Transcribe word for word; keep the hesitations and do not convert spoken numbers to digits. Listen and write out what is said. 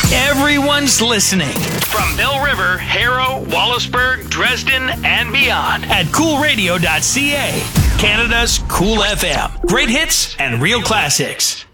Everyone's listening. From Bell River, Harrow, Wallaceburg, Dresden, and beyond at cool radio dot c a. Canada's Cool F M. Great hits and real classics.